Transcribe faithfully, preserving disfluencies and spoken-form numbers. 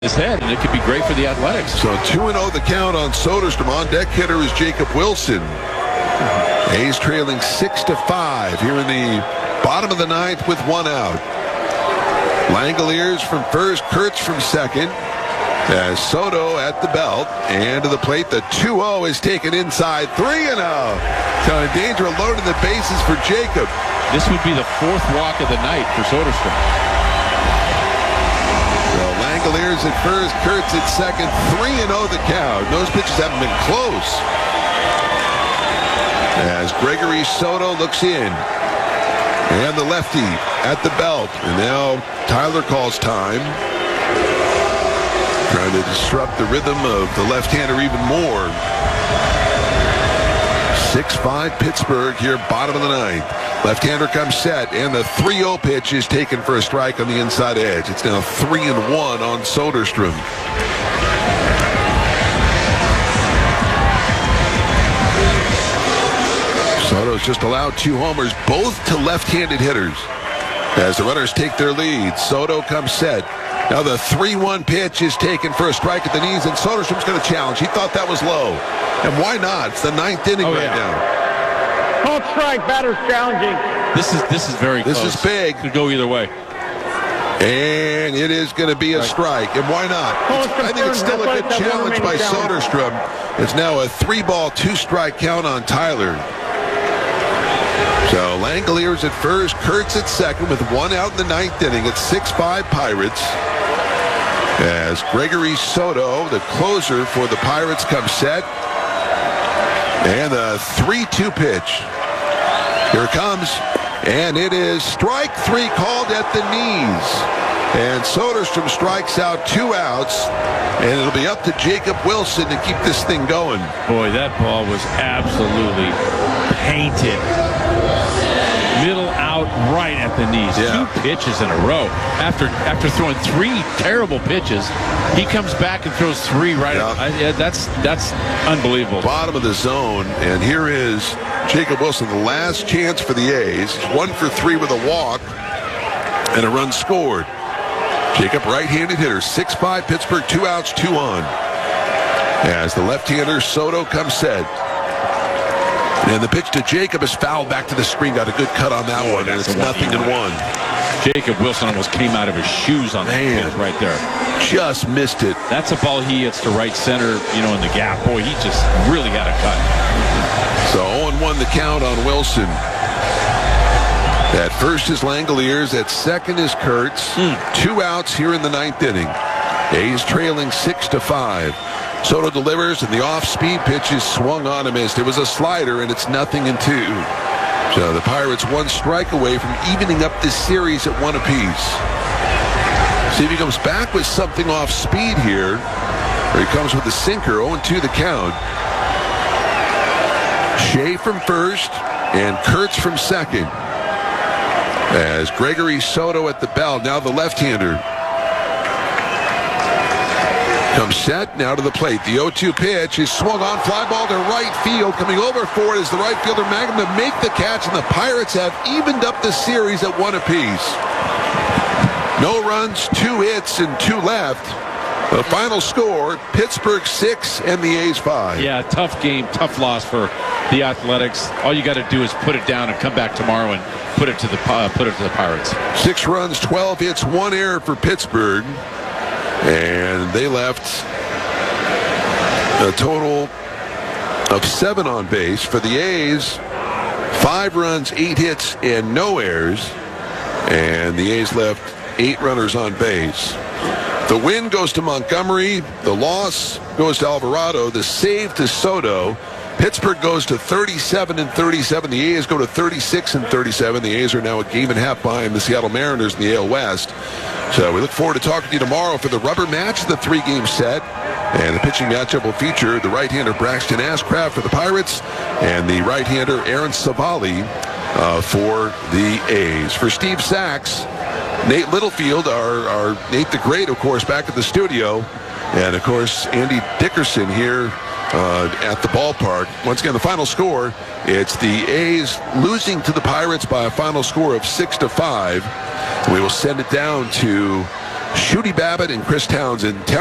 his head, and it could be great for the Athletics. So two and oh the count on Soderstrom. On deck hitter is Jacob Wilson. A's trailing six to five here in the bottom of the ninth with one out. Langoliers from first, Kurtz from second. As Soto at the belt and to the plate, the two oh is taken inside, three and oh. So in danger of loading the bases for Jacob. This would be the fourth walk of the night for Soderstrom. So Langoliers at first, Kurtz at second, three and oh the count. Those pitches haven't been close. As Gregory Soto looks in. And the lefty at the belt. And now Tyler calls time. Trying to disrupt the rhythm of the left-hander even more. six five Pittsburgh here, bottom of the ninth. Left-hander comes set, and the three oh pitch is taken for a strike on the inside edge. It's now three and one on Soderstrom. Soto's just allowed two homers, both to left-handed hitters. As the runners take their lead, Soto comes set. Now the three one pitch is taken for a strike at the knees, and Soderstrom's going to challenge. He thought that was low. And why not? It's the ninth inning oh, right yeah. now. Called strike, batter's challenging. This is this is very this close. This is big. Could go either way. And it is going to be a right. strike. And why not? I think it's still a good challenge by Soderstrom. It's now a three-ball, two-strike count on Tyler. So Langoliers at first, Kurtz at second with one out in the ninth inning. It's six five Pirates. As Gregory Soto, the closer for the Pirates, comes set. And the three two pitch. Here it comes. And it is strike three called at the knees. And Soderstrom strikes out two outs. And it'll be up to Jacob Wilson to keep this thing going. Boy, that ball was absolutely painted. Middle out right at the knees. Yeah. Two pitches in a row. After after throwing three terrible pitches, he comes back and throws three right. Yeah. I, yeah, that's that's unbelievable. Bottom of the zone, and here is Jacob Wilson, the last chance for the A's. He's one for three with a walk and a run scored. Jacob, right-handed hitter, six five Pittsburgh, two outs, two on. As the left-hander Soto comes set. And the pitch to Jacob is fouled back to the screen. Got a good cut on that oh, one, and it's nothing in one. Jacob Wilson almost came out of his shoes on that pitch right there. Just missed it. That's a ball he hits to right center, you know, in the gap. Boy, he just really had a cut. So oh and one the count on Wilson. At first is Langoliers. At second is Kurtz. Mm. Two outs here in the ninth inning. A's trailing six to five. Soto delivers, and the off-speed pitch is swung on and missed. It was a slider, and it's nothing in two. So the Pirates one strike away from evening up this series at one apiece. See if he comes back with something off-speed here, or he comes with a sinker. oh and two the count. Shea from first, and Kurtz from second. As Gregory Soto at the belt, now the left-hander. Comes set, now to the plate. The oh two pitch is swung on, fly ball to right field. Coming over for it is the right fielder Mangum to make the catch, and the Pirates have evened up the series at one apiece. No runs, two hits, and two left. The final score, Pittsburgh six and the A's five. Yeah, tough game, tough loss for the Athletics. All you got to do is put it down and come back tomorrow and put it to the uh, put it to the Pirates. Six runs, twelve hits, one error for Pittsburgh. And they left a total of seven on base. For the A's, five runs, eight hits, and no errors. And the A's left eight runners on base. The win goes to Montgomery. The loss goes to Alvarado. The save to Soto. Pittsburgh goes to thirty-seven and thirty-seven. The A's go to thirty-six and thirty-seven. The A's are now a game and a half behind the Seattle Mariners in the A L West. So we look forward to talking to you tomorrow for the rubber match, the three-game set. And the pitching matchup will feature the right-hander Braxton Ashcraft for the Pirates and the right-hander Aaron Savali uh, for the A's. For Steve Sachs, Nate Littlefield, our, our Nate the Great, of course, back at the studio. And, of course, Andy Dickerson here uh, at the ballpark. Once again, the final score, it's the A's losing to the Pirates by a final score of six to five. We will send it down to Shooty Babbitt and Chris Townsend.